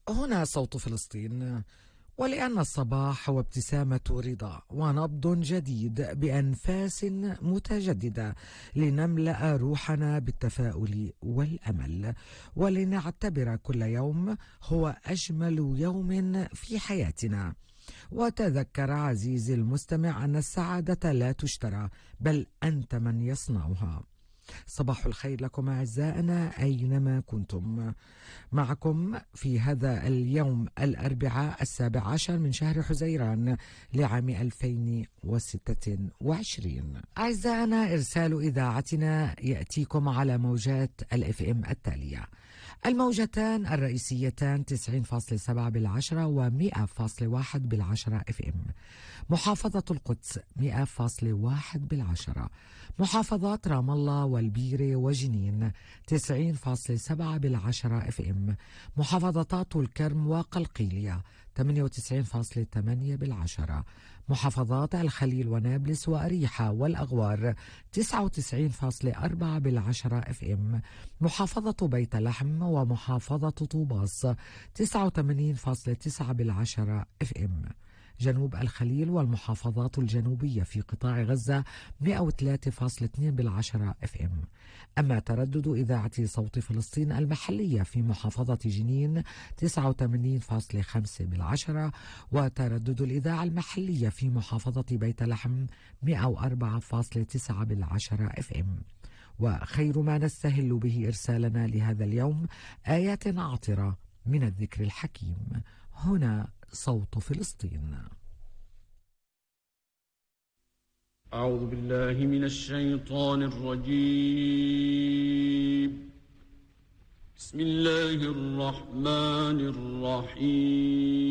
هنا صوت فلسطين، ولأن الصباح هو ابتسامة رضا ونبض جديد بأنفاس متجددة لنملأ روحنا بالتفاؤل والأمل، ولنعتبر كل يوم هو أجمل يوم في حياتنا. وتذكر عزيزي المستمع أن السعادة لا تشترى، بل أنت من يصنعها. صباح الخير لكم أعزائنا أينما كنتم. معكم في هذا اليوم الأربعاء 17 من شهر حزيران لعام 2026. أعزائنا، إرسال إذاعتنا يأتيكم على موجات الFM التالية: الموجتان الرئيسيتان 90.7 بالعشرة و100.1 بالعشرة FM. محافظة القدس 100.1 بالعشرة. محافظات رام الله والبيرة وجنين 90.7 بالعشرة FM. محافظتا طول الكرم وقلقيلية 98.8 بالعشرة. محافظات الخليل ونابلس وأريحة والأغوار 99.4 بالعشرة FM. محافظة بيت لحم ومحافظة طوباس 89.9 بالعشرة FM. جنوب الخليل والمحافظات الجنوبية في قطاع غزة 103.2 بالعشرة FM. أما تردد إذاعة صوت فلسطين المحلية في محافظة جنين 89.5 بالعشرة، وتردد الإذاعة المحلية في محافظة بيت لحم 104.9 بالعشرة FM. وخير ما نستهل به إرسالنا لهذا اليوم آيات عاطرة من الذكر الحكيم. هنا صوت فلسطين. أعوذ بالله من الشيطان الرجيم. بسم الله الرحمن الرحيم.